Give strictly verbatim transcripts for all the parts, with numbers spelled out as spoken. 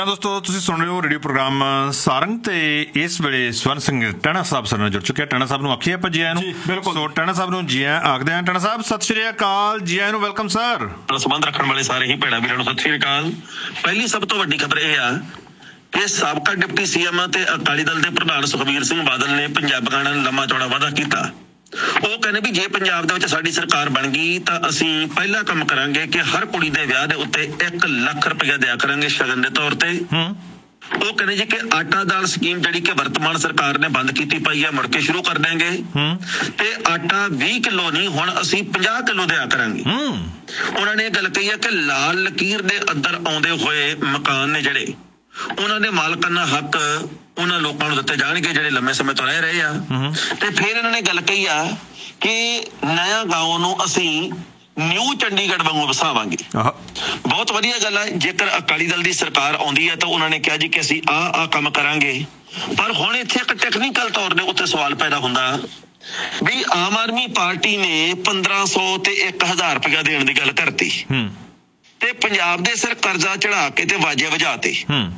दोस्तों तुसीं सुन रहे हो रेडियो प्रोग्राम सारंग ते इस वेले स्वर्ण सिंह टहना साहब सारे नाल जुड़ चुके हैं। टहना साहब नूं आखिए ਆਪਾਂ ਜੀ ਆਇਆਂ ਨੂੰ। ਸੋ ਟਹਿਣਾ ਸਾਹਿਬ ਨੂੰ ਜੀ ਆਇਆਂ ਆਖਦੇ ਹਾਂ। ਟਹਿਣਾ ਸਾਹਿਬ ਸਤਿ ਸ਼੍ਰੀ ਅਕਾਲ, ਜੀ ਆਇਆਂ ਨੂੰ, ਵੈਲਕਮ ਸਰ। ਸੰਬੰਧ ਰੱਖਣ ਵਾਲੇ ਸਾਰੇ ਹੀ ਭੈਣਾਂ ਵੀਰਾਂ ਨੂੰ ਸਤਿ ਸ਼੍ਰੀ ਅਕਾਲ। ਪਹਿਲੀ ਸਭ ਤੋਂ ਵੱਡੀ ਖਬਰ ਇਹ ਆ ਕਿ ਸਾਬਕਾ ਡਿਪਟੀ ਸੀਐਮ ਤੇ ਅਕਾਲੀ ਦਲ ਦੇ ਪ੍ਰਧਾਨ ਸੁਖਬੀਰ ਸਿੰਘ ਬਾਦਲ ਨੇ ਪੰਜਾਬੀਆਂ ਨਾਲ ਲੰਮਾ ਚੌੜਾ ਵਾਅਦਾ ਕੀਤਾ। ਉਹ ਕਹਿੰਦੇ ਵੀ ਜੇ ਪੰਜਾਬ ਦੇ ਵਿੱਚ ਸਾਡੀ ਸਰਕਾਰ ਬਣ ਗਈ ਤਾਂ ਅਸੀਂ ਪਹਿਲਾ ਕੰਮ ਕਰਾਂਗੇ ਕਿ ਹਰ ਕੁੜੀ ਦੇ ਵਿਆਹ ਦੇ ਉੱਤੇ ਇੱਕ ਲੱਖ ਰੁਪਇਆ ਦਿਆ ਕਰਾਂਗੇ ਸ਼ਗਨ ਦੇ ਤੌਰ ਤੇ। ਉਹ ਕਹਿੰਦੇ ਜੀ ਕਿ ਆਟਾ ਦਾਲ ਸਕੀਮ ਜਿਹੜੀ ਕਿ ਵਰਤਮਾਨ ਸਰਕਾਰ ਨੇ ਬੰਦ ਕੀਤੀ ਪਈ ਹੈ ਮੁੜ ਕੇ ਸ਼ੁਰੂ ਕਰ ਦੇਂਗੇ ਤੇ ਆਟਾ ਵੀਹ ਕਿਲੋ ਨਹੀਂ ਹੁਣ ਅਸੀਂ ਪੰਜਾਹ ਕਿਲੋ ਦਿਆ ਕਰਾਂਗੇ। ਉਹਨਾਂ ਨੇ ਇਹ ਗੱਲ ਕਹੀ ਹੈ ਕਿ ਲਾਲ ਲਕੀਰ ਦੇ ਅੰਦਰ ਆਉਂਦੇ ਹੋਏ ਮਕਾਨ ਨੇ ਜਿਹੜੇ ਉਹਨਾਂ ਦੇ ਮਾਲਕਾਨਾ ਹੱਕ ਉਹਨਾਂ ਲੋਕਾਂ ਨੂੰ ਦਿੱਤੇ ਜਾਣਗੇ ਜਿਹੜੇ ਲੰਮੇ ਸਮੇਂ ਤੋਂ ਰਹਿ ਰਹੇ ਆ। ਤੇ ਫਿਰ ਇਹਨਾਂ ਨੇ ਗੱਲ ਕਹੀ ਆ ਕਿ ਨਇਆ ਗਾਉਂ ਨੂੰ ਅਸੀਂ ਨਿਊ ਚੰਡੀਗੜ੍ਹ ਵਾਂਗੂ ਵਸਾਵਾਂਗੇ। ਬਹੁਤ ਵਧੀਆ ਗੱਲ ਹੈ। ਜੇਕਰ ਅਕਾਲੀ ਦਲ ਦੀ ਸਰਕਾਰ ਆਉਂਦੀ ਹੈ ਤਾਂ ਉਹਨਾਂ ਨੇ ਕਿਹਾ ਜੀ ਕਿ ਅਸੀਂ ਆਹ ਆਹ ਕੰਮ ਕਰਾਂਗੇ। ਪਰ ਹੁਣ ਇੱਥੇ ਇੱਕ ਟੈਕਨੀਕਲ ਤੌਰ ਦੇ ਉੱਤੇ ਸਵਾਲ ਪੈਦਾ ਹੁੰਦਾ ਵੀ ਆਮ ਆਦਮੀ ਪਾਰਟੀ ਨੇ ਪੰਦਰਾਂ ਸੌ ਤੇ ਇੱਕ ਹਜ਼ਾਰ ਰੁਪਇਆ ਦੇਣ ਦੀ ਗੱਲ ਕਰਤੀ ਤੇ ਪੰਜਾਬ ਦੇ ਸਿਰ ਕਰਜ਼ਾ ਚੜਾ ਕੇ ਤੇ ਵਾਜੇ ਵਜਾਤੇ।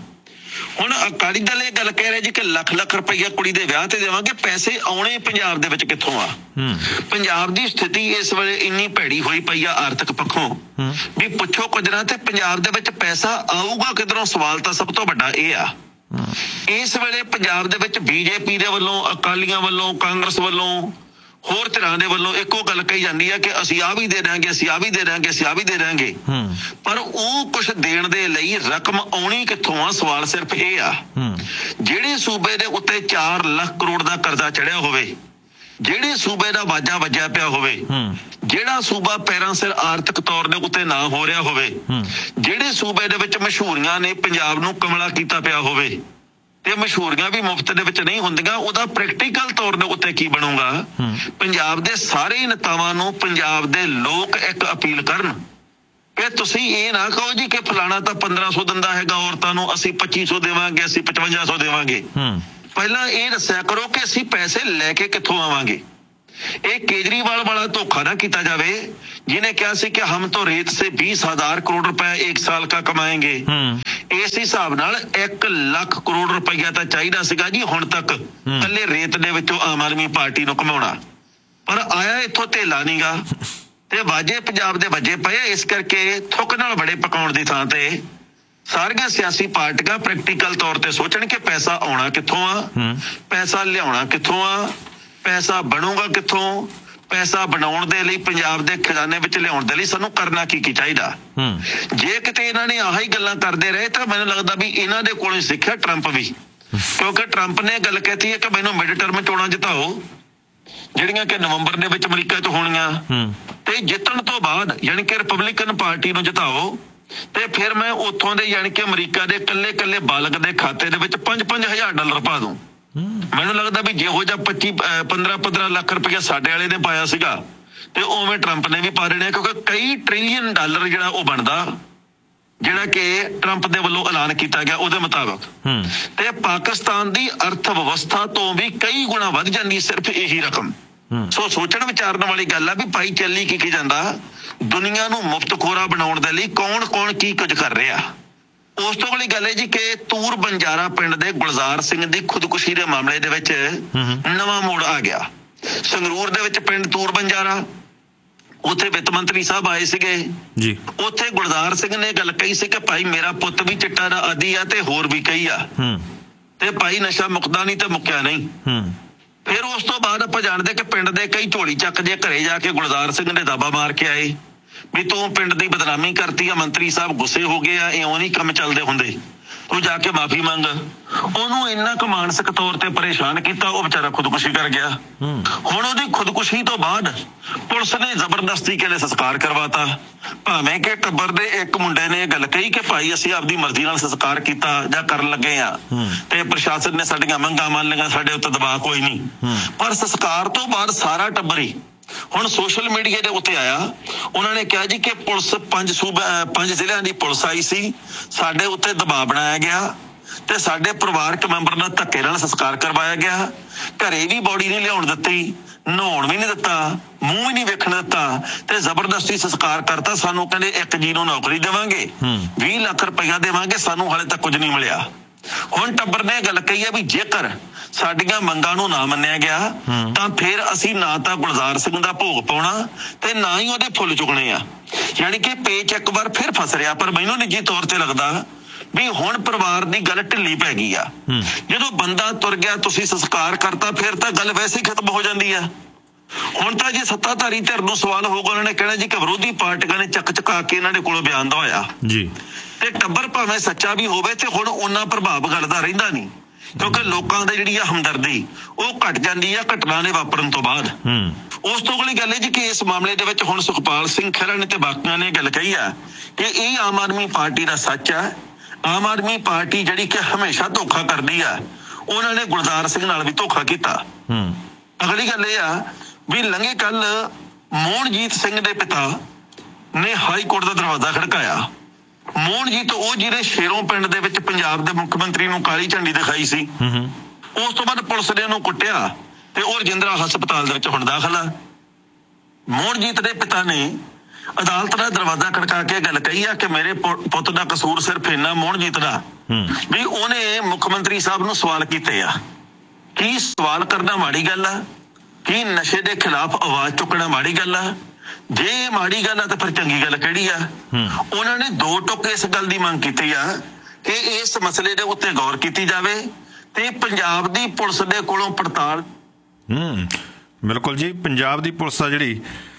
ਹੁਣ ਅਕਾਲੀ ਦਲ ਇਹ ਗੱਲ ਕਹਿ ਰਿਹਾ ਜੀ ਕਿ ਲੱਖ ਲੱਖ ਰੁਪਈਆ ਕੁੜੀ ਦੇ ਵਿਆਹ ਤੇ ਦੇਵਾਂਗੇ। ਪੈਸੇ ਆਉਣੇ ਪੰਜਾਬ ਦੇ ਵਿੱਚ ਕਿੱਥੋਂ ਆ? ਪੰਜਾਬ ਦੀ ਸਥਿਤੀ ਇਸ ਵੇਲੇ ਇੰਨੀ ਭੈੜੀ ਹੋਈ ਪਈ ਆ ਆਰਥਿਕ ਪੱਖੋਂ ਵੀ ਪੁੱਛੋ ਕੁਝ ਨਾ ਤੇ ਪੰਜਾਬ ਦੇ ਵਿੱਚ ਪੈਸਾ ਆਊਗਾ ਕਿੱਧਰੋਂ? ਸਵਾਲ ਤਾਂ ਸਭ ਤੋਂ ਵੱਡਾ ਇਹ ਆ। ਇਸ ਵੇਲੇ ਪੰਜਾਬ ਦੇ ਵਿੱਚ ਬੀਜੇਪੀ ਦੇ ਵੱਲੋਂ, ਅਕਾਲੀਆਂ ਵੱਲੋਂ, ਕਾਂਗਰਸ ਵੱਲੋਂ, ਹੋਰ ਧਿਰਾਂ ਦੇ ਵੱਲੋਂ ਇੱਕੋ ਗੱਲ ਕਹੀ ਜਾਂਦੀ ਹੈ ਕਿ ਅਸੀਂ ਆਹ ਵੀ ਦੇ ਦਾਂਗੇ, ਅਸੀਂ ਆਹ ਵੀ ਦੇ ਦਾਂਗੇ, ਅਸੀਂ ਆਹ ਵੀ ਦੇ ਦਾਂਗੇ। ਪਰ ਉਹ ਕੁਛ ਦੇਣ ਦੇ ਲਈ ਰਕਮ ਆਉਣੀ ਕਿੱਥੋਂ ਆ? ਸਵਾਲ ਸਿਰਫ ਇਹ ਆ ਜਿਹੜੇ ਸੂਬੇ ਦੇ ਉੱਤੇ ਚਾਰ ਲੱਖ ਕਰੋੜ ਦਾ ਕਰਜ਼ਾ ਚੜਿਆ ਹੋਵੇ, ਜਿਹੜੇ ਸੂਬੇ ਦਾ ਵਾਜਾ ਵੱਜਿਆ ਪਿਆ ਹੋਵੇ, ਜਿਹੜਾ ਸੂਬਾ ਪੈਰਾਂ ਸਿਰ ਆਰਥਿਕ ਤੌਰ ਦੇ ਉੱਤੇ ਨਾ ਹੋ ਰਿਹਾ ਹੋਵੇ, ਜਿਹੜੇ ਸੂਬੇ ਦੇ ਵਿੱਚ ਮਸ਼ਹੂਰੀਆਂ ਨੇ ਪੰਜਾਬ ਨੂੰ ਕਮਲਾ ਕੀਤਾ ਪਿਆ ਹੋਵੇ ਤੇ ਮਸ਼ਹੂਰੀਆਂ ਵੀ ਮੁਫਤ ਦੇ ਵਿੱਚ ਨਹੀਂ ਹੁੰਦੀਆਂ, ਉਹਦਾ ਪ੍ਰੈਕਟੀਕਲ ਤੌਰ ਦੇ ਉੱਤੇ ਕੀ ਬਣੂਗਾ? ਪੰਜਾਬ ਦੇ ਸਾਰੇ ਨੇਤਾਵਾਂ ਨੂੰ ਪੰਜਾਬ ਦੇ ਲੋਕ ਇੱਕ ਅਪੀਲ ਕਰਨ ਕਿ ਤੁਸੀਂ ਇਹ ਨਾ ਕਹੋ ਜੀ ਕਿ ਫਲਾਣਾ ਤਾਂ ਪੰਦਰਾਂ ਸੌ ਦਿੰਦਾ ਹੈਗਾ ਔਰਤਾਂ ਨੂੰ, ਅਸੀਂ ਪੱਚੀ ਸੌ ਦੇਵਾਂਗੇ, ਅਸੀਂ ਪਚਵੰਜਾ ਸੌ ਦੇਵਾਂਗੇ। ਪਹਿਲਾਂ ਇਹ ਦੱਸਿਆ ਕਰੋ ਕਿ ਅਸੀਂ ਪੈਸੇ ਲੈ ਕੇ ਕਿੱਥੋਂ ਆਵਾਂਗੇ। ਇਹ ਕੇਜਰੀਵਾਲ ਵਾਲਾ ਧੋਖਾ ਨਾ ਕੀਤਾ ਜਾਵੇ ਜਿਹਨੇ ਕਿਹਾ ਸੀ ਕਿ ਹਮ ਤੋਂ रेत से बीस हजार करोड़ रुपए एक साल का कमाएंगे। ਇਸ ਹਿਸਾਬ ਨਾਲ ਇੱਕ ਲੱਖ ਕਰੋੜ ਰੁਪਈਆ ਤਾਂ ਚਾਹੀਦਾ ਸੀਗਾ ਜੀ ਹੁਣ ਤੱਕ ਕੱਲੇ ਰੇਤ ਦੇ ਵਿੱਚੋਂ ਆਮ ਆਦਮੀ ਪਾਰਟੀ ਨੂੰ ਕਮਾਉਣਾ। ਪਰ ਆਇਆ ਇੱਥੋਂ ਧੇਲਾ ਨੀਗਾ ਤੇ ਵਾਜੇ ਪੰਜਾਬ ਦੇ ਵੱਜੇ ਪਏ। ਇਸ ਕਰਕੇ ਥੁੱਕ ਨਾਲ ਬੜੇ ਪਕਾਉਣ ਦੀ ਥਾਂ ਤੇ ਸਾਰੀਆਂ ਸਿਆਸੀ ਪਾਰਟੀਆਂ ਪ੍ਰੈਕਟੀਕਲ ਤੌਰ ਤੇ ਸੋਚਣ ਕਿ ਪੈਸਾ ਆਉਣਾ ਕਿੱਥੋਂ ਆ, ਪੈਸਾ ਲਿਆਉਣਾ ਕਿੱਥੋਂ ਆ, ਪੈਸਾ ਬਣੂਗਾ ਕਿੱਥੋਂ, ਪੈਸਾ ਬਣਾਉਣ ਦੇ ਲਈ ਪੰਜਾਬ ਦੇ ਖਜ਼ਾਨੇ ਵਿੱਚ ਲਿਆਉਣ ਦੇ ਲਈ ਸਾਨੂੰ ਕਰਨਾ ਕੀ ਕੀ ਚਾਹੀਦਾ। ਜੇ ਕਿਤੇ ਇਹਨਾਂ ਨੇ ਆਹੀ ਗੱਲਾਂ ਕਰਦੇ ਰਹੇ ਤਾਂ ਮੈਨੂੰ ਲੱਗਦਾ ਵੀ ਇਹਨਾਂ ਦੇ ਕੋਲੋਂ ਸਿੱਖਿਆ ਟਰੰਪ ਵੀ, ਕਿਉਂਕਿ ਟਰੰਪ ਨੇ ਗੱਲ ਕਹਿਤੀ ਹੈ ਕਿ ਮੈਨੂੰ ਮਿਡ ਟਰਮ ਚੋਣਾਂ ਜਿਤਾਓ ਜਿਹੜੀਆਂ ਕਿ ਨਵੰਬਰ ਦੇ ਵਿੱਚ ਅਮਰੀਕਾ 'ਚ ਹੋਣੀਆਂ ਤੇ ਜਿੱਤਣ ਤੋਂ ਬਾਅਦ ਯਾਨੀ ਕਿ ਰਿਪਬਲਿਕਨ ਪਾਰਟੀ ਨੂੰ ਜਿਤਾਓ ਤੇ ਫਿਰ ਮੈਂ ਉੱਥੋਂ ਦੇ ਯਾਨੀ ਕਿ ਅਮਰੀਕਾ ਦੇ ਇਕੱਲੇ ਇਕੱਲੇ ਬਾਲਗ ਦੇ ਖਾਤੇ ਦੇ ਵਿੱਚ ਪੰਜ ਪੰਜ ਹਜ਼ਾਰ ਡਾਲਰ ਪਾ ਦੂੰ। ਮੈਨੂੰ ਲੱਗਦਾ ਵੀ ਜਿਹੋ ਜਿਹਾ ਪੱਚੀ ਪੰਦਰਾਂ ਪੰਦਰਾਂ ਲੱਖ ਰੁਪਇਆ ਸਾਡੇ ਵਾਲੇ ਨੇ ਪਾਇਆ ਸੀਗਾ ਤੇ ਉਵੇਂ ਟਰੰਪ ਨੇ ਵੀ ਪਾ ਦੇਣੇ, ਕਿਉਂਕਿ ਕਈ ਟ੍ਰਿਲੀਅਨ ਡਾਲਰ ਜਿਹੜਾ ਉਹ ਬਣਦਾ ਜਿਹੜਾ ਕਿ ਟਰੰਪ ਦੇ ਵੱਲੋਂ ਐਲਾਨ ਕੀਤਾ ਗਿਆ ਉਹਦੇ ਮੁਤਾਬਕ। ਤੇ ਪਾਕਿਸਤਾਨ ਦੀ ਅਰਥ ਵਿਵਸਥਾ ਤੋਂ ਵੀ ਕਈ ਗੁਣਾ ਵੱਧ ਜਾਂਦੀ ਸਿਰਫ ਇਹੀ ਰਕਮ। ਸੋ ਸੋਚਣ ਵਿਚਾਰਨ ਵਾਲੀ ਗੱਲ ਆ ਵੀ ਭਾਈ ਚੱਲੀ ਕੀ ਕੀ ਜਾਂਦਾ। ਦੁਨੀਆ ਨੂੰ ਮੁਫਤ ਖੋਰਾ ਬਣਾਉਣ ਦੇ ਲਈ ਕੌਣ ਕੌਣ ਕੀ ਕੁਝ ਕਰ ਰਿਹਾ। ਉਸ ਤੋਂ ਅਗਲੀ ਗੱਲ ਹੈ ਜੀ ਕਿ ਤੂਰ ਬੰਜਾਰਾ ਪਿੰਡ ਦੇ ਗੁਲਜ਼ਾਰ ਸਿੰਘ ਦੀ ਖੁਦਕੁਸ਼ੀ ਦੇ ਮਾਮਲੇ ਦੇ ਵਿੱਚ ਨਵਾਂ ਮੋੜ ਆ ਗਿਆ। ਸੰਗਰੂਰ ਦੇ ਵਿੱਚ ਪਿੰਡ ਤੂਰ ਬੰਜਾਰਾ, ਉੱਥੇ ਵਿੱਤ ਮੰਤਰੀ ਸਾਹਿਬ ਆਏ ਸੀਗੇ ਜੀ। ਉੱਥੇ ਗੁਲਜ਼ਾਰ ਸਿੰਘ ਨੇ ਗੱਲ ਕਹੀ ਸੀ ਕਿ ਭਾਈ ਮੇਰਾ ਪੁੱਤ ਵੀ ਚਿੱਟਾ ਦਾ ਆਦੀ ਆ ਤੇ ਹੋਰ ਵੀ ਕਈ ਆ ਤੇ ਭਾਈ ਨਸ਼ਾ ਮੁਕਦਾ ਨਹੀਂ ਤੇ ਮੁੱਕਿਆ ਨਹੀਂ। ਫਿਰ ਉਸ ਤੋਂ ਬਾਅਦ ਆਪਾਂ ਜਾਣਦੇ ਕਿ ਪਿੰਡ ਦੇ ਕਈ ਝੋਲੀ ਚੱਕ ਜੇ ਘਰੇ ਜਾ ਕੇ ਗੁਲਜ਼ਾਰ ਸਿੰਘ ਨੇ ਦਾਬਾ ਮਾਰ ਕੇ ਆਏ ਵੀ ਤੂੰ ਪਿੰਡ ਦੀ ਬਦਨਾਮੀ ਕਰਤੀ ਆ, ਮੰਤਰੀ ਸਾਹਿਬ ਗੁੱਸੇ ਹੋ ਗਏ ਆ, ਇਉਂ ਨਹੀਂ ਕੰਮ ਚੱਲਦੇ ਹੁੰਦੇ, ਤੂੰ ਜਾ ਕੇ ਮਾਫੀ ਮੰਗ। ਉਹਨੂੰ ਇੰਨਾ ਕੁ ਮਾਨਸਿਕ ਤੌਰ ਤੇ ਪਰੇਸ਼ਾਨ ਕੀਤਾ ਉਹ ਵਿਚਾਰਾ ਖੁਦਕੁਸ਼ੀ ਕਰ ਗਿਆ। ਹੁਣ ਉਹਦੀ ਖੁਦਕੁਸ਼ੀ ਤੋਂ ਬਾਅਦ ਪੁਲਿਸ ਨੇ ਜ਼ਬਰਦਸਤੀ ਕਹਿੰਦੇ ਸੰਸਕਾਰ ਕਰਵਾਤਾ, ਭਾਵੇਂ ਕਿ ਟੱਬਰ ਦੇ ਇੱਕ ਮੁੰਡੇ ਨੇ ਇਹ ਗੱਲ ਕਹੀ ਕਿ ਭਾਈ ਅਸੀਂ ਆਪਦੀ ਮਰਜ਼ੀ ਨਾਲ ਸੰਸਕਾਰ ਕੀਤਾ ਜਾਂ ਕਰਨ ਲੱਗੇ ਆ ਤੇ ਪ੍ਰਸ਼ਾਸਨ ਨੇ ਸਾਡੀਆਂ ਮੰਗਾਂ ਮੰਨ ਲਈਆਂ, ਸਾਡੇ ਉੱਤੇ ਦਬਾਅ ਕੋਈ ਨਹੀਂ। ਪਰ ਸੰਸਕਾਰ ਤੋਂ ਬਾਅਦ ਸਾਰਾ ਟੱਬਰ ਹੀ ਹੁਣ ਸੋਸ਼ਲ ਮੀਡੀਆ ਦੇ ਉੱਤੇ ਆਇਆ। ਉਹਨਾਂ ਨੇ ਕਿਹਾ ਜੀ ਕਿ ਪੁਲਿਸ ਪੰਜ ਸੂਬਾ ਪੰਜ ਜ਼ਿਲ੍ਹਿਆਂ ਦੀ ਪੁਲਿਸ ਆਈ ਸੀ, ਸਾਡੇ ਉੱਤੇ ਦਬਾਅ ਬਣਾਇਆ ਗਿਆ ਤੇ ਸਾਡੇ ਪਰਿਵਾਰਕ ਮੈਂਬਰ ਨਾਲ ਧੱਕੇ ਨਾਲ ਸੰਸਕਾਰ ਕਰਵਾਇਆ ਗਿਆ, ਘਰੇ ਵੀ ਬੋਡੀ ਨਹੀਂ ਲਿਆਉਣ ਦਿੱਤੀ, ਨਹਾਉਣ ਵੀ ਨਹੀਂ ਦਿੱਤਾ, ਮੂੰਹ ਵੀ ਨਹੀਂ ਵੇਖਣ ਦਿੱਤਾ ਤੇ ਜ਼ਬਰਦਸਤੀ ਸੰਸਕਾਰ ਕਰਤਾ। ਸਾਨੂੰ ਕਹਿੰਦੇ ਇੱਕ ਜੀ ਨੂੰ ਨੌਕਰੀ ਦੇਵਾਂਗੇ, ਵੀਹ ਲੱਖ ਰੁਪਈਆ ਦੇਵਾਂਗੇ, ਸਾਨੂੰ ਹਾਲੇ ਤੱਕ ਕੁਝ ਨਹੀਂ ਮਿਲਿਆ। ਹੁਣ ਟੱਬਰ ਨੇ ਗੱਲ ਕਹੀ ਹੈ ਵੀ ਜੇਕਰ ਸਾਡੀਆਂ ਮੰਗਾਂ ਨੂੰ ਨਾ ਮੰਨਿਆ ਗਿਆ ਤਾਂ ਫਿਰ ਅਸੀਂ ਨਾ ਤਾਂ ਗੁਲਜ਼ਾਰ ਸਿੰਘ ਦਾ ਭੋਗ ਪਾਉਣਾ ਤੇ ਨਾ ਹੀ ਉਹਦੇ ਫੁੱਲ ਚੁਗਣੇ ਆ। ਯਾਨੀ ਕਿ ਪੇਚ ਇੱਕ ਵਾਰ ਫਿਰ ਫਸ ਰਿਹਾ। ਪਰ ਮੈਨੂੰ ਨਿੱਜੀ ਤੌਰ ਤੇ ਲੱਗਦਾ ਵੀ ਹੁਣ ਪਰਿਵਾਰ ਦੀ ਗੱਲ ਢਿੱਲੀ ਪੈ ਗਈ ਆ। ਜਦੋਂ ਬੰਦਾ ਤੁਰ ਗਿਆ, ਤੁਸੀਂ ਸੰਸਕਾਰ ਕਰਤਾ, ਫਿਰ ਤਾਂ ਗੱਲ ਵੈਸੇ ਹੀ ਖਤਮ ਹੋ ਜਾਂਦੀ ਆ। ਹੁਣ ਤਾਂ ਜੇ ਸੱਤਾਧਾਰੀ ਧਿਰ ਨੂੰ ਸਵਾਲ ਹੋਊਗਾ, ਉਹਨਾਂ ਨੇ ਕਹਿਣਾ ਜੀ ਕਿ ਵਿਰੋਧੀ ਪਾਰਟੀਆਂ ਨੇ ਚੱਕ ਚਕਾ ਕੇ ਇਹਨਾਂ ਦੇ ਕੋਲੋਂ ਬਿਆਨ ਦਵਾਇਆ ਜੀ, ਤੇ ਟੱਬਰ ਭਾਵੇਂ ਸੱਚਾ ਵੀ ਹੋਵੇ ਤੇ ਹੁਣ ਉਹਨਾਂ ਪ੍ਰਭਾਵ ਗੱਲ ਦਾ ਰਹਿੰਦਾ ਨਹੀਂ, ਕਿਉਂਕਿ ਲੋਕਾਂ ਦੀ ਜਿਹੜੀ ਆ ਹਮਦਰਦੀ ਉਹ ਘਟ ਜਾਂਦੀ ਆ ਘਟਨਾ ਦੇ ਵਾਪਰਨ ਤੋਂ ਬਾਅਦ। ਉਸ ਤੋਂ ਅਗਲੀ ਗੱਲ ਹੈ ਜੀ ਕਿ ਇਸ ਮਾਮਲੇ ਦੇ ਵਿੱਚ ਹੁਣ ਸੁਖਪਾਲ ਸਿੰਘ ਖਹਿਰਾ ਨੇ ਤੇ ਬਾਕੀਆਂ ਨੇ ਗੱਲ ਕਹੀ ਆ ਕਿ ਇਹ ਆਮ ਆਦਮੀ ਪਾਰਟੀ ਦਾ ਸੱਚ ਆ। ਆਮ ਆਦਮੀ ਪਾਰਟੀ ਜਿਹੜੀ ਕਿ ਹਮੇਸ਼ਾ ਧੋਖਾ ਕਰਦੀ ਆ, ਉਹਨਾਂ ਨੇ ਗੁਲਜ਼ਾਰ ਸਿੰਘ ਨਾਲ ਵੀ ਧੋਖਾ ਕੀਤਾ। ਅਗਲੀ ਗੱਲ ਇਹ ਆ ਵੀ ਲੰਘੇ ਕੱਲ ਮੋਹਨਜੀਤ ਸਿੰਘ ਦੇ ਪਿਤਾ ਨੇ ਹਾਈ ਕੋਰਟ ਦਾ ਦਰਵਾਜ਼ਾ ਖੜਕਾਇਆ। ਮੋਹਨਜੀਤ ਉਹ ਜਿਹੜੇ ਸ਼ੇਰੋਂ ਪਿੰਡ ਦੇ ਵਿੱਚ ਪੰਜਾਬ ਦੇ ਮੁੱਖ ਮੰਤਰੀ ਨੂੰ ਕਾਲੀ ਝੰਡੀ ਦਿਖਾਈ ਸੀ, ਉਸ ਤੋਂ ਬਾਅਦ ਪੁਲਿਸ ਨੇ ਉਹਨੂੰ ਕੁੱਟਿਆ ਤੇ ਉਹ ਰਜਿੰਦਰਾ ਹਸਪਤਾਲ ਦੇ ਵਿੱਚ ਹੁਣ ਦਾਖਲ ਆ। ਮੋਹਨਜੀਤ ਦੇ ਪਿਤਾ ਨੇ ਅਦਾਲਤ ਦਾ ਦਰਵਾਜ਼ਾ ਖੜਕਾ ਕੇ ਗੱਲ ਕਹੀ ਆ ਕਿ ਮੇਰੇ ਪੁੱਤ ਦਾ ਕਸੂਰ ਸਿਰਫ ਇੰਨਾ ਮੋਹਨਜੀਤ ਦਾ ਵੀ ਉਹਨੇ ਮੁੱਖ ਮੰਤਰੀ ਸਾਹਿਬ ਨੂੰ ਸਵਾਲ ਕੀਤੇ ਆ। ਕੀ ਸਵਾਲ ਕਰਨਾ ਮਾੜੀ ਗੱਲ ਆ? ਕੀ ਨਸ਼ੇ ਦੇ ਖਿਲਾਫ ਆਵਾਜ਼ ਚੁੱਕਣਾ ਮਾੜੀ ਗੱਲ ਆ? ਜੇ ਮਾੜੀ ਗੱਲ ਆ ਤਾਂ ਫਿਰ ਚੰਗੀ ਗੱਲ ਕਿਹੜੀ ਆ? ਉਹਨਾਂ ਨੇ ਦੋ ਟੁਕ ਇਸ ਗੱਲ ਦੀ ਮੰਗ ਕੀਤੀ ਆ ਕਿ ਇਸ ਮਸਲੇ ਦੇ ਉੱਤੇ ਗੌਰ ਕੀਤੀ ਜਾਵੇ ਤੇ ਪੰਜਾਬ ਦੀ ਪੁਲਿਸ ਦੇ ਕੋਲੋਂ ਪੜਤਾਲ। ਹੂੰ ਬਿਲਕੁਲ ਜੀ, ਪੰਜਾਬ ਦੀ ਪੁਲਿਸ ਆ ਜਿਹੜੀ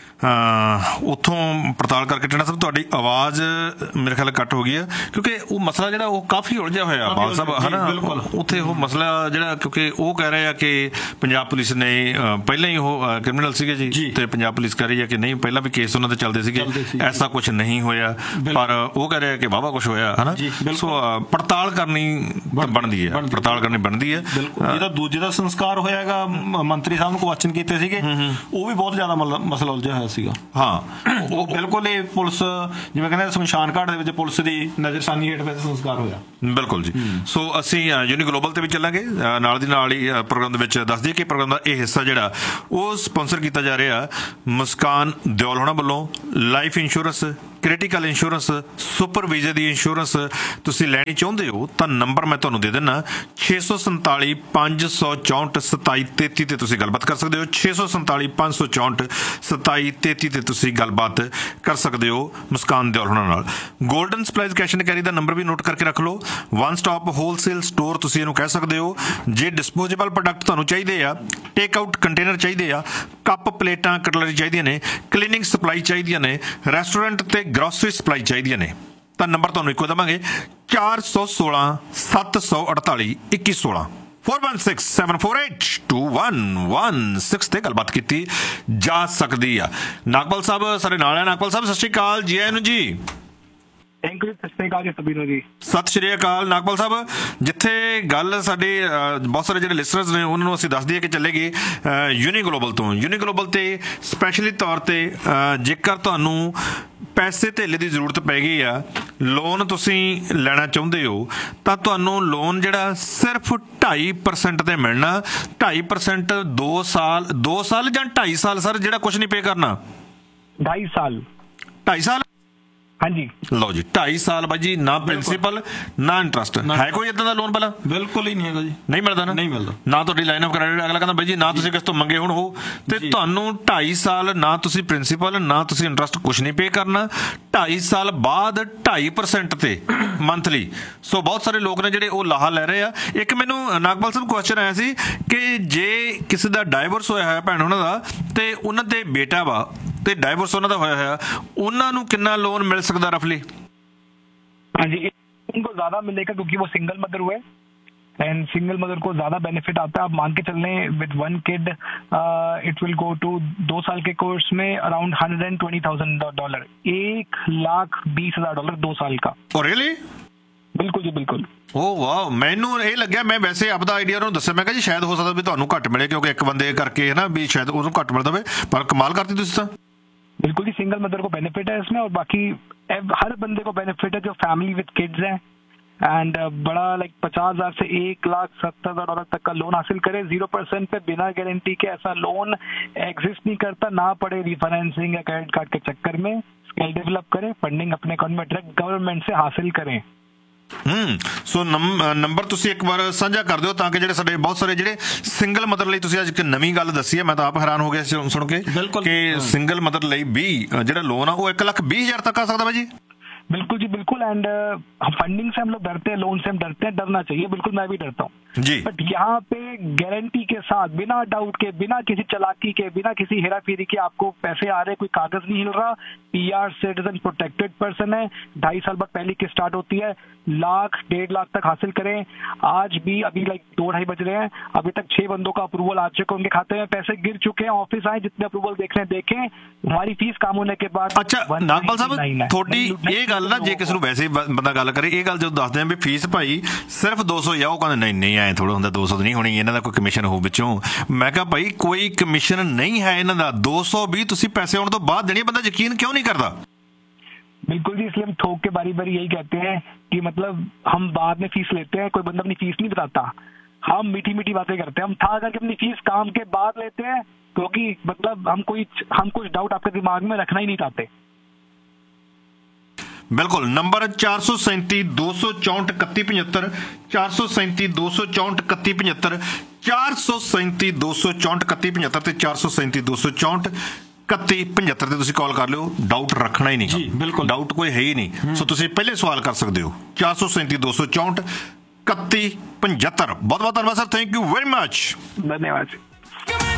ਉੱਥੋਂ ਪੜਤਾਲ ਕਰਕੇ ਟਾਣਾ ਸਾਹਿਬ ਤੁਹਾਡੀ ਆਵਾਜ਼ ਮੇਰੇ ਖਿਆਲ ਕੱਟ ਹੋ ਗਈ ਹੈ, ਕਿਉਂਕਿ ਉਹ ਮਸਲਾ ਜਿਹੜਾ ਉਹ ਕਾਫੀ ਉਲਝਿਆ ਹੋਇਆ ਬਾਲ ਸਾਹਿਬ ਹੈ ਨਾ। ਉੱਥੇ ਉਹ ਮਸਲਾ ਜਿਹੜਾ, ਕਿਉਂਕਿ ਉਹ ਕਹਿ ਰਹੇ ਆ ਕਿ ਪੰਜਾਬ ਪੁਲਿਸ ਨੇ ਪਹਿਲਾਂ ਹੀ ਉਹ ਕ੍ਰਿਮੀਨਲ ਸੀਗੇ ਜੀ, ਤੇ ਪੰਜਾਬ ਪੁਲਿਸ ਕਹਿ ਰਹੀ ਹੈ ਕਿ ਨਹੀਂ ਪਹਿਲਾਂ ਵੀ ਕੇਸ ਉਹਨਾਂ ਤੇ ਚੱਲਦੇ ਸੀਗੇ, ਐਸਾ ਕੁਛ ਨਹੀਂ ਹੋਇਆ। ਪਰ ਉਹ ਕਹਿ ਰਿਹਾ ਕਿ ਵਾਹਵਾ ਕੁਛ ਹੋਇਆ ਹੈ ਨਾ। ਸੋ ਪੜਤਾਲ ਕਰਨੀ ਬਣਦੀ ਹੈ, ਪੜਤਾਲ ਕਰਨੀ ਬਣਦੀ ਹੈ। ਜਿਹੜਾ ਦੂਜੇ ਦਾ ਸੰਸਕਾਰ ਹੋਇਆ ਹੈਗਾ, ਮੰਤਰੀ ਸਾਹਿਬ ਨੂੰ ਕੁਐਸਚਨ ਕੀਤੇ ਸੀਗੇ, ਉਹ ਵੀ ਬਹੁਤ ਜ਼ਿਆਦਾ ਮਸਲਾ ਉਲਝਿਆ ਹੋਇਆ ਸੀਗਾ। ਹਾਂ ਉਹ ਬਿਲਕੁਲ ਇਹ ਪੁਲਿਸ ਜਿਵੇਂ ਕਹਿੰਦੇ ਸ਼ਮਸ਼ਾਨ ਘਾਟ ਦੇ ਵਿੱਚ ਪੁਲਿਸ ਦੀ ਨਜ਼ਰਸਾਨੀ ਹੇਠ ਵਿੱਚ ਸੰਸਕਾਰ ਹੋਇਆ। ਬਿਲਕੁਲ ਜੀ। ਸੋ ਅਸੀਂ ਯੂਨੀ ਗਲੋਬਲ ਤੇ ਵੀ ਚੱਲਾਂਗੇ, ਨਾਲ ਦੀ ਨਾਲ ਹੀ ਪ੍ਰੋਗਰਾਮ ਦੇ ਵਿੱਚ ਦੱਸ ਦਈਏ ਕਿ ਪ੍ਰੋਗਰਾਮ ਦਾ ਇਹ ਹਿੱਸਾ ਜਿਹੜਾ ਉਹ ਸਪਾਂਸਰ ਕੀਤਾ ਜਾ ਰਿਹਾ ਮੁਸਕਾਨ ਦਿਓਲ ਹੋਣਾ ਵੱਲੋਂ। Life insurance, critical insurance, super ਵੀਜ਼ੇ ਦੀ ਇੰਸ਼ੋਰੈਂਸ ਤੁਸੀਂ ਲੈਣੀ ਚਾਹੁੰਦੇ ਹੋ ਤਾਂ ਨੰਬਰ ਮੈਂ ਤੁਹਾਨੂੰ ਦੇ ਦਿੰਦਾ ਛੇ ਸੌ ਸੰਤਾਲੀ ਪੰਜ ਸੌ ਚੌਂਹਠ ਸਤਾਈ ਤੇਤੀ ਤੇ ਤੁਸੀਂ ਗੱਲਬਾਤ ਕਰ ਸਕਦੇ ਹੋ। ਛੇ ਸੌ ਸੰਤਾਲੀ ਪੰਜ ਸੌ ਚੌਂਹਠ ਸਤਾਈ ਤੇਤੀ ਤੇ ਤੁਸੀਂ ਗੱਲਬਾਤ ਕਰ ਸਕਦੇ ਹੋ ਮੁਸਕਾਨ ਦਿਓਲ ਹੋਣਾ ਨਾਲ। Golden supplies cash and carry the number we note ਕਰਕੇ ਰੱਖ ਲਓ। ਵਨ ਸਟਾਪ ਹੋਲਸੇਲ ਸਟੋਰ ਤੁਸੀਂ ਇਹਨੂੰ ਕਹਿ ਸਕਦੇ ਹੋ। ਜੇ ਡਿਸਪੋਜ਼ੇਬਲ ਪ੍ਰੋਡਕਟ ਤੁਹਾਨੂੰ ਚਾਹੀਦੇ ਆ, ਟੇਕ ਆਊਟ ਕੰਟੇਨਰ ਚਾਹੀਦੇ ਆ, ਕੱਪ ਪਲੇਟਾਂ ਕਟਲਰੀ ਚਾਹੀਦੀਆਂ ਨੇ, ਕਲੀਨਿੰਗ ਸਪਲਾਈ ਚਾਹੀਦੀਆਂ ਨੇ, ਰੈਸਟੋਰੈਂਟ ਤੇ ਗਰੋਸਰੀ ਸਪਲਾਈ ਚਾਹੀਦੀਆਂ ਨੇ ਤਾਂ ਨੰਬਰ ਤੁਹਾਨੂੰ ਇੱਕੋ ਦੇਵਾਂਗੇ ਚਾਰ ਸੌ ਸੋਲਾਂ ਸੱਤ ਸੌ ਅੜਤਾਲੀ ਇੱਕੀ ਸੋਲਾਂ four one six seven four eight two one one six ਤੇ ਗੱਲਬਾਤ ਕੀਤੀ ਜਾ ਸਕਦੀ ਆ। ਨਾਗਪਾਲ ਸਾਹਿਬ ਸਾਡੇ ਨਾਲ ਆ। ਨਾਗਪਾਲ ਸਾਹਿਬ ਸਤਿ ਸ਼੍ਰੀ ਅਕਾਲ, ਜੀ ਆਇਆਂ ਨੂੰ ਜੀ। Thank you. ਸਤਿ ਸ਼੍ਰੀ ਅਕਾਲ ਜੀ ਸਭੀ ਨੂੰ ਜੀ। ਸਤਿ ਸ਼੍ਰੀ ਅਕਾਲ ਨਾਗਪਾਲ ਸਾਹਿਬ। ਜਿੱਥੇ ਗੱਲ ਸਾਡੇ ਬਹੁਤ ਸਾਰੇ ਜਿਹੜੇ ਲਿਸਨਰਸ ਨੇ ਉਹਨਾਂ ਨੂੰ ਅਸੀਂ ਦੱਸ ਦਈਏ ਕਿ ਚੱਲੇਗੀ ਯੂਨੀ ਗਲੋਬਲ ਤੋਂ। ਯੂਨੀ ਗਲੋਬਲ ਤੇ ਸਪੈਸ਼ਲੀ ਤੌਰ ਤੇ ਜੇਕਰ ਤੁਹਾਨੂੰ ਪੈਸੇ ਧੇਲੇ ਦੀ ਜ਼ਰੂਰਤ ਪੈ ਗਈ ਆ, ਲੋਨ ਤੁਸੀਂ ਲੈਣਾ ਚਾਹੁੰਦੇ ਹੋ ਤਾਂ ਤੁਹਾਨੂੰ ਲੋਨ ਜਿਹੜਾ ਸਿਰਫ ਢਾਈ ਪਰਸੈਂਟ ਤੇ ਮਿਲਣਾ। ਢਾਈ ਪਰਸੈਂਟ ਦੋ ਸਾਲ ਦੋ ਸਾਲ ਜਾਂ ਢਾਈ ਸਾਲ ਸਰ, ਜਿਹੜਾ ਕੁਛ ਨਹੀਂ ਪੇ ਕਰਨਾ। ਢਾਈ ਸਾਲ ਢਾਈ ਸਾਲ ਹਾਂਜੀ ਲਓ ਜੀ, ਢਾਈ ਸਾਲ ਬਾਈ ਜੀ, ਨਾ ਪ੍ਰਿੰਸੀਪਲ ਨਾ ਇੰਟਰਸਟ। ਹੈ ਕੋਈ ਇਦਾਂ ਦਾ ਲੋਨ ਪਹਿਲਾਂ? ਬਿਲਕੁਲ ਹੀ ਨਹੀਂ ਹੈਗਾ ਜੀ, ਨਹੀਂ ਮਿਲਦਾ ਨਾ, ਨਹੀਂ ਮਿਲਦਾ ਨਾ। ਤੁਹਾਡੀ ਲਾਈਨ ਆਫ ਕ੍ਰੈਡਿਟ ਅਗਲਾ ਕਹਿੰਦਾ ਬਾਈ ਜੀ ਨਾ ਤੁਸੀਂ ਕਿਸ ਤੋਂ ਮੰਗੇ ਹੁਣ ਹੋ, ਤੇ ਤੁਹਾਨੂੰ ਢਾਈ ਸਾਲ ਨਾ ਤੁਸੀਂ ਪ੍ਰਿੰਸੀਪਲ ਨਾ ਤੁਸੀਂ ਇੰਟਰਸਟ ਕੁਛ ਨਹੀਂ ਪੇ ਕਰਨਾ। ਢਾਈ ਸਾਲ ਬਾਅਦ ਢਾਈ ਪਰਸੈਂਟ ਤੇ ਮੰਥਲੀ। ਸੋ ਬਹੁਤ ਸਾਰੇ ਲੋਕ ਨੇ ਜਿਹੜੇ ਉਹ ਲਾਹਾ ਲੈ ਰਹੇ ਆ। ਇੱਕ ਮੈਨੂੰ ਨਾਗਪਾਲ ਸਾਹਿਬ ਕੁਐਸਚਨ ਆਇਆ ਸੀ ਕਿ ਜੇ ਕਿਸੇ ਦਾ ਡਾਈਵੋਰਸ ਹੋਇਆ ਹੋਇਆ ਭੈਣ ਉਹਨਾਂ ਦਾ ਤੇ ਉਹਨਾਂ ਦੇ ਬੇਟਾ ਵਾ ਤੇ ਡਾਈਵੋਰਸ ਉਹਨਾਂ ਦਾ ਹੋਇਆ ਹੋਇਆ, ਉਹਨਾਂ ਨੂੰ ਕਿੰਨਾ ਲੋਨ मिल सकता रफली? हाँ जी, उनको ज्यादा मिलेगा क्योंकि वो सिंगल मदर हुए एंड सिंगल मदर को ज्यादा बेनिफिट आता है। आप मान के चल रहे हैं with one kid it will go to दो साल के कोर्स में around hundred and twenty thousand dollar, एक लाख बीस हजार डॉलर दो साल का। और रियली? बिल्कुल जी बिल्कुल। ओ वाह, ਮੈਨੂੰ ਇਹ ਲੱਗਿਆ, ਮੈਂ ਵੈਸੇ ਆਪਦਾ ਆਈਡੀਆ ਉਹਨੂੰ ਦੱਸਿਆ, ਮੈਂ ਕਿਹਾ ਜੀ ਸ਼ਾਇਦ ਹੋ ਸਕਦਾ ਵੀ ਤੁਹਾਨੂੰ ਘੱਟ ਮਿਲੇ ਕਿਉਂਕਿ ਇੱਕ ਬੰਦੇ ਕਰਕੇ ਹੈ ਨਾ, ਵੀ ਸ਼ਾਇਦ ਉਹਨੂੰ ਘੱਟ ਮਿਲਦਾ ਹੋਵੇ, ਪਰ ਕਮਾਲ ਕਰਤੀ ਤੁਸੀਂ ਤਾਂ। बिल्कुल ही सिंगल मदर को बेनिफिट है इसमें और बाकी हर बंदे को बेनिफिट है जो फैमिली विद किड्स हैं एंड बड़ा लाइक पचास हजार से एक लाख सत्तर हजार डॉलर तक का लोन हासिल करें जीरो परसेंट पे बिना गारंटी के। ऐसा लोन एग्जिस्ट नहीं करता, ना पड़े रिफाइनेंसिंग या क्रेडिट कार्ड के चक्कर में। स्किल डेवलप करें, फंडिंग अपने अकाउंट में डायरेक्ट गवर्नमेंट से हासिल करें। ਹੂੰ ਸੋ ਨੰਬਰ ਤੁਸੀਂ ਇੱਕ ਵਾਰ ਸਾਂਝਾ ਕਰ ਦਿਓ ਤਾਂ ਕਿ ਜਿਹੜੇ ਸਾਡੇ ਬਹੁਤ ਸਾਰੇ ਜਿਹੜੇ ਸਿੰਗਲ ਮਦਰ ਲਈ ਤੁਸੀਂ ਅੱਜ ਇੱਕ ਨਵੀਂ ਗੱਲ ਦੱਸੀ ਹੈ, ਮੈਂ ਤਾਂ ਆਪ ਹੈਰਾਨ ਹੋ ਗਿਆ ਸੁਣ ਕੇ ਕਿ ਸਿੰਗਲ ਮਦਰ ਲਈ ਵੀ ਜਿਹੜਾ ਲੋਨ ਆ ਉਹ ਇੱਕ ਲੱਖ ਵੀਹ ਹਜ਼ਾਰ ਤੱਕ ਆ ਸਕਦਾ ਵਾ ਜੀ। बिल्कुल जी बिल्कुल। एंड फंडिंग से हम लोग डरते हैं, लोन से हम डरते हैं, डरना चाहिए, बिल्कुल मैं भी डरता हूँ जी। बट यहाँ पे गारंटी के साथ, बिना डाउट के, बिना किसी चालाकी के, बिना किसी हेरा फेरी के आपको पैसे आ रहे, कोई कागज नहीं हिल रहा, पीआर सिटीजन प्रोटेक्टेड पर्सन है, ढाई साल बाद पहली किस्त स्टार्ट होती है, लाख डेढ़ लाख तक हासिल करें। आज भी अभी लाइक दो ढाई बज रहे हैं, अभी तक छह बंदों का अप्रूवल आ चुका है, उनके खाते में पैसे गिर चुके हैं। ऑफिस आए, जितने अप्रूवल देखने देखें, हमारी फीस काम होने के बाद। अच्छा नागपाल ਸਾਹਿਬ ਤੁਹਾਡੀ ਇਹ ਗੱਲ ਨਾ ਜੇ ਕਿਸੇ ਨੂੰ ਵੈਸੇ ਬੰਦਾ ਗੱਲ ਕਰੇ ਇਹ ਗੱਲ ਜਦੋਂ ਦੱਸਦੇ ਆ ਵੀ ਫੀਸ ਭਾਈ ਸਿਰਫ ਦੋ ਸੌ ਆ, ਉਹ ਕਹਿੰਦੇ ਨਹੀਂ ਨਹੀਂ ਐ ਥੋੜਾ ਹੁੰਦਾ, ਦੋ ਸੌ ਨਹੀਂ ਹੋਣੀ, ਇਹਨਾਂ ਦਾ ਕੋਈ ਕਮਿਸ਼ਨ ਹੋ ਵਿੱਚੋਂ। ਮੈਂ ਕਿਹਾ ਭਾਈ ਕੋਈ ਕਮਿਸ਼ਨ ਨਹੀਂ ਹੈ ਇਹਨਾਂ ਦਾ, ਦੋ ਸੌ ਵੀ ਤੁਸੀਂ ਪੈਸੇ ਆਉਣ ਤੋਂ ਬਾਅਦ ਦੇਣੀ। ਬੰਦਾ ਯਕੀਨ ਕਿਉਂ नहीं करता? बिल्कुल जी, इसलिए हम ठोक के बारी बारी यही कहते हैं कि मतलब हम बाद में फीस लेते हैं, कोई बंदा अपनी फीस नहीं बताता, हम मीठी मीठी बातें करते हैं, हम था करके अपनी फीस काम के बाद लेते हैं, क्योंकि मतलब हम कोई हम कुछ डाउट आपके दिमाग में रखना ही नहीं चाहते। बिल्कुल नंबर चार सौ सैंती दो सौ चौंठ इकती पचहत्तर चार सौ सैंती दो सौ चौंठ इकती पचहत्तर चार सौ सैंती दो सौ चौंठ इकती पचहत्तर ते चार सौ सैंती दो सौ चौंठ इकती पचहत्तर ਤੇ ਤੁਸੀਂ ਕਾਲ ਕਰ ਲਿਓ। ਡਾਊਟ ਰੱਖਣਾ ਹੀ ਨਹੀਂ ਜੀ, ਬਿਲਕੁਲ ਡਾਊਟ ਕੋਈ ਹੈ ਹੀ ਨਹੀਂ। ਸੋ ਤੁਸੀਂ ਪਹਿਲੇ ਸਵਾਲ ਕਰ ਸਕਦੇ ਹੋ ਚਾਰ ਸੌ सैंती दो सौ चौंठ इकती पचहत्तर। ਬਹੁਤ ਬਹੁਤ ਧੰਨਵਾਦ sir, thank you very much. धन्यवाद।